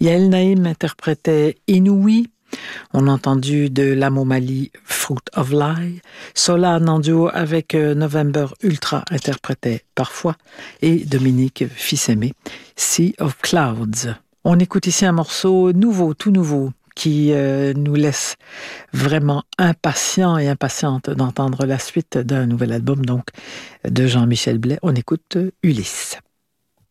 Yael Naïm interprétait Inouï. On a entendu de Lamo Mali, Fruit of Life. Solane en duo avec November Ultra interprétait Parfois. Et Dominique Fils-Aimé, Sea of Clouds. On écoute ici un morceau nouveau, tout nouveau, qui nous laisse vraiment impatients et impatientes d'entendre la suite d'un nouvel album donc de Jean-Michel Blais. On écoute Ulysse.